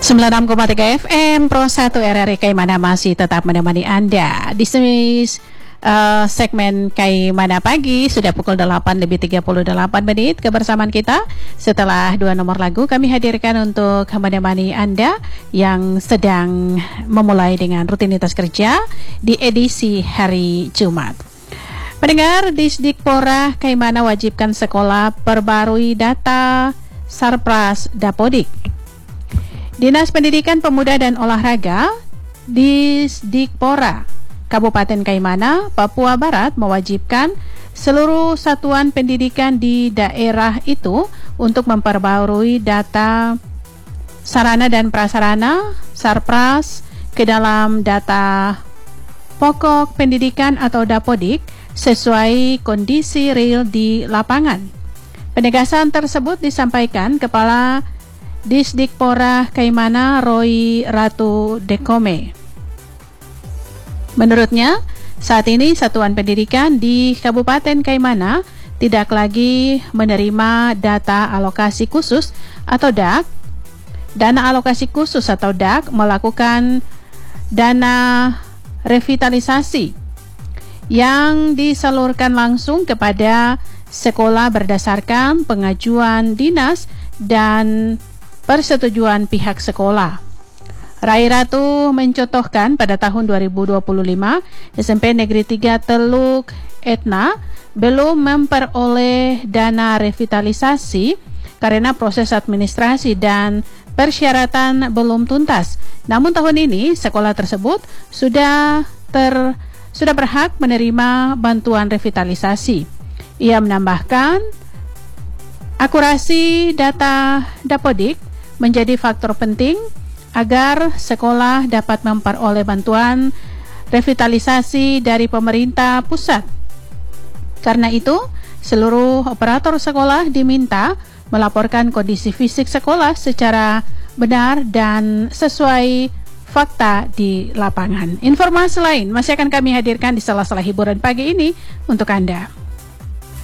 96,3 FM Pro 1 RRI Kaimana masih tetap menemani Anda di segmen Kaimana Pagi. Sudah pukul 8:38 kebersamaan kita. Setelah dua nomor lagu kami hadirkan untuk menemani Anda yang sedang memulai dengan rutinitas kerja di edisi hari Jumat. Pendengar, Disdikpora Kaimana wajibkan sekolah perbarui data Sarpras Dapodik. Dinas Pendidikan Pemuda dan Olahraga Disdikpora Kabupaten Kaimana, Papua Barat mewajibkan seluruh satuan pendidikan di daerah itu untuk memperbarui data sarana dan prasarana Sarpras ke dalam data pokok pendidikan atau Dapodik sesuai kondisi real di lapangan. Penegasan tersebut disampaikan Kepala Disdikpora Kaimana Roy Ratu Dekome. Menurutnya, saat ini satuan pendidikan di Kabupaten Kaimana tidak lagi menerima data alokasi khusus atau DAK. Dana alokasi khusus atau DAK melakukan dana revitalisasi yang disalurkan langsung kepada sekolah berdasarkan pengajuan dinas dan persetujuan pihak sekolah. Rai Ratu mencontohkan pada tahun 2025 SMP Negeri 3 Teluk Etna belum memperoleh dana revitalisasi karena proses administrasi dan persyaratan belum tuntas. Namun tahun ini sekolah tersebut sudah berhak menerima bantuan revitalisasi. Ia menambahkan akurasi data Dapodik menjadi faktor penting agar sekolah dapat memperoleh bantuan revitalisasi dari pemerintah pusat. Karena itu, seluruh operator sekolah diminta melaporkan kondisi fisik sekolah secara benar dan sesuai fakta di lapangan. Informasi lain masih akan kami hadirkan di sela-sela hiburan pagi ini untuk Anda.